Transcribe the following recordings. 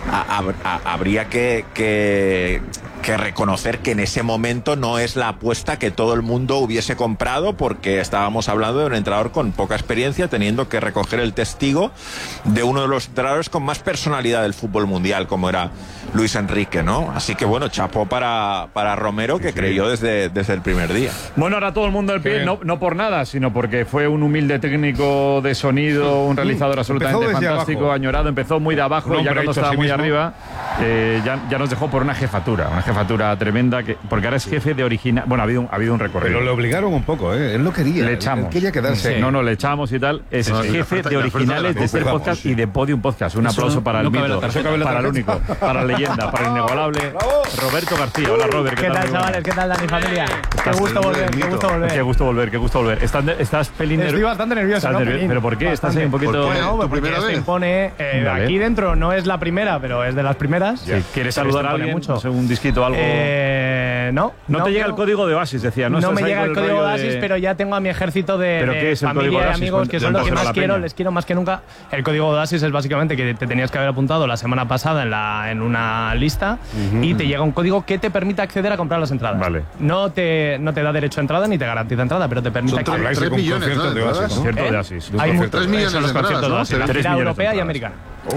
habría que reconocer que en ese momento no es la apuesta que todo el mundo hubiese comprado, porque estábamos hablando de un entrenador con poca experiencia, teniendo que recoger el testigo de uno de los entrenadores con más personalidad del fútbol mundial, como era Luis Enrique, ¿no? Así que bueno, chapó para Romero, que creyó desde el primer día. Bueno, ahora todo el mundo del pie, no por nada, sino porque fue un humilde técnico de sonido, un realizador absolutamente fantástico, abajo. Añorado, empezó muy de abajo, y ya cuando estaba muy arriba, ya nos dejó por una jefatura tremenda, porque ahora es jefe de original. Bueno, ha habido un recorrido. Pero le obligaron un poco, él no quería. Le echamos. Él quería quedarse. Sí. No, le echamos y tal. Es jefe de originales de este podcast y de Podium Podcast. Un aplauso para el mito, para el único, para la leyenda, para el inigualable Roberto García. Hola, Robert. ¿Qué tal, chavales? ¿Qué tal, Dani, familia? Qué gusto volver. ¿Estás pelín nervioso? Estoy bastante nervioso, ¿no? ¿Pero por qué? ¿Estás ahí un poquito...? Bueno, porque se impone... Aquí dentro no es la primera, pero es de las primeras. Sí. ¿Quieres saludar a alguien? Mucho. ¿Un disquito o algo? No te llega el código de Oasis, decía. No me llega el código de Oasis, pero ya tengo a mi ejército de familia y amigos, que son los que más quiero, les quiero más que nunca. El código de Oasis es básicamente que te tenías que haber apuntado la semana pasada en una lista y te llega un código que te permite acceder a comprar las entradas. Vale. No te da derecho a entrada ni te garantiza entrada, pero te permite acceder. 3 millones, ¿no? de Oasis. Concierto de Oasis. Hay 3 millones de entradas, la gira europea y americana.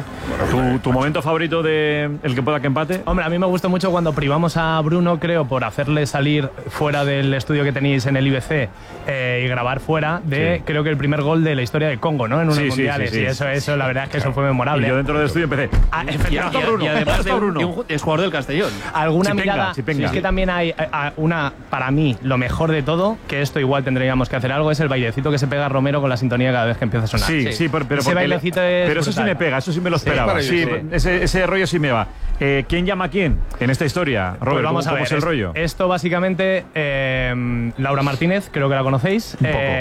¿Tu momento favorito de el que pueda que empate? Hombre, a mí me gustó mucho cuando privamos a Bruno, creo, por hacerle salir fuera del estudio que tenéis en el IBC y grabar fuera creo que el primer gol de la historia de Congo, ¿no? En unos mundiales. Sí. Y eso, la verdad es que eso fue memorable. Y yo dentro del estudio empecé. Y además es jugador del Castellón. Alguna mirada. Es que también hay para mí, lo mejor de todo, que esto igual tendríamos que hacer algo, es el bailecito que se pega Romero con la sintonía cada vez que empieza a sonar. Sí, pero ese bailecito es pero eso sí me pega, eso sí me lo esperaba. Ese rollo sí me va. ¿Quién llama a quién en esta historia, Robert? Pues vamos a ver, ¿cómo es el rollo? Esto básicamente, Laura Martínez, creo que la conocéis,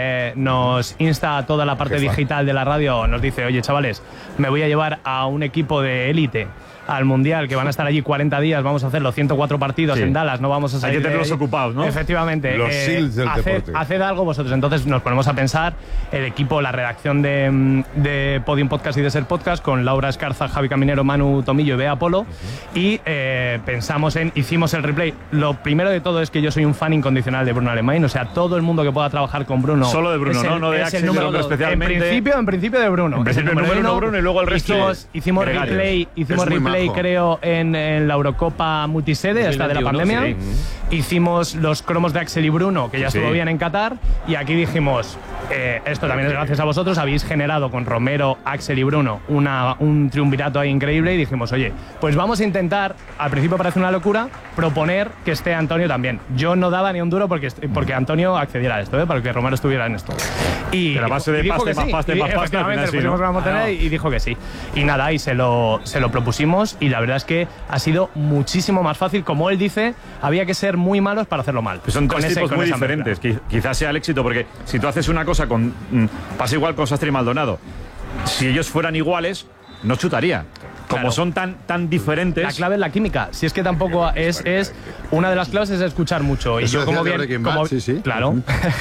nos insta a toda la parte digital de la radio, nos dice, oye chavales, me voy a llevar a un equipo de élite al Mundial, que van a estar allí 40 días, vamos a hacer los 104 partidos en Dallas, no vamos a salir. Hay que tenerlos ocupados, ¿no? Efectivamente. Los SEALs del deporte. Haced algo vosotros. Entonces nos ponemos a pensar, el equipo, la redacción de Podium Podcast y de Ser Podcast, con Laura Escarza, Javi Caminero, Manu Tomillo y Bea Polo, y hicimos el replay. Lo primero de todo es que yo soy un fan incondicional de Bruno Alemán, o sea, todo el mundo que pueda trabajar con Bruno. Solo de Bruno, no de Axel, especialmente. En principio de Bruno. En principio el número uno Bruno y luego el resto. Hicimos replay, creo, en la Eurocopa multisede, esta de la pandemia. Sí. Hicimos los cromos de Axel y Bruno, que ya estuvo bien en Qatar, y aquí dijimos, esto también es gracias a vosotros, habéis generado con Romero, Axel y Bruno un triunvirato ahí increíble, y dijimos, oye, pues vamos a intentar, al principio parece una locura, proponer que esté Antonio también. Yo no daba ni un duro porque Antonio accediera a esto, para que Romero estuviera en esto. Y la base de paste, y dijo que sí. Y nada, y se lo propusimos, y la verdad es que ha sido muchísimo más fácil. Como él dice, había que ser muy malos para hacerlo mal. Son tres tipos muy diferentes. Quizás sea el éxito, porque si tú haces una cosa pasa igual con Sastre y Maldonado. Si ellos fueran iguales, no chutaría. Como son tan diferentes. La clave es la química. Si es que tampoco es una de las claves es escuchar mucho. Y yo como bien. Claro.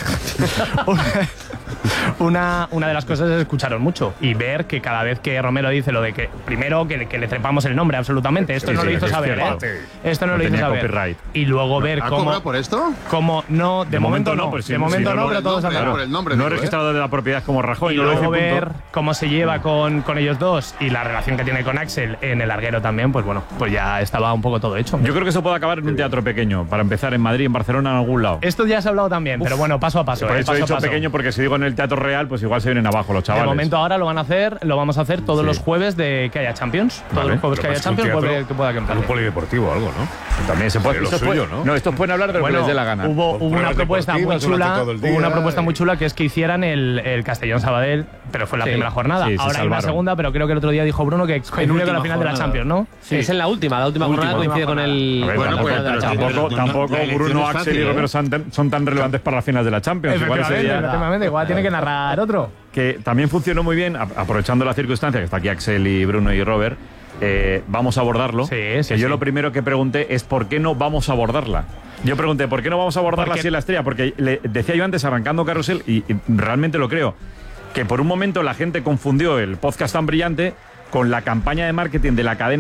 Una de las cosas es escucharos mucho y ver que cada vez que Romero dice lo de que primero que le trepamos el nombre absolutamente, esto no lo hizo saber, esto no lo hizo saber, y luego ver cómo. ¿Ha cobrado por esto? Cómo no, de momento no, de momento no, pero todos saben. No registrado de la propiedad como Rajoy. Y luego ver cómo se lleva con ellos dos y la relación que tiene con Axel en el larguero también, pues bueno, pues ya estaba un poco todo hecho. Yo creo que eso puede acabar en un teatro pequeño, para empezar en Madrid, en Barcelona, en algún lado. Esto ya se ha hablado también, pero bueno, paso a paso. Por eso he dicho pequeño, porque si digo en el Teatro Real, pues igual se vienen abajo los chavales. De momento ahora lo vamos a hacer todos los jueves de que haya Champions. Todos los jueves que haya Champions, que pueda que un polideportivo o algo, ¿no? También se puede. Lo suyo, ¿no? No, estos pueden hablar de lo que les dé la gana. Hubo una propuesta muy chula. Hubo una propuesta muy chula que es que hicieran el Castellón-Sabadell, pero fue la primera jornada. Ahora hay una segunda, pero creo que el otro día dijo Bruno que coincide con la final de la Champions, ¿no? Sí, es en la última jornada coincide con el. Tampoco Bruno, Axel y Romero son tan relevantes para las finales de la Champions. Igual tiene que narrar otro. Que también funcionó muy bien, aprovechando la circunstancia, que está aquí Axel y Bruno y Robert, vamos a abordarlo. Yo lo primero que pregunté es ¿por qué no vamos a abordarla? Yo pregunté, ¿por qué no vamos a abordarla así en la estrella? Porque le decía yo antes, arrancando Carrusel, y realmente lo creo, que por un momento la gente confundió el podcast tan brillante con la campaña de marketing de la cadena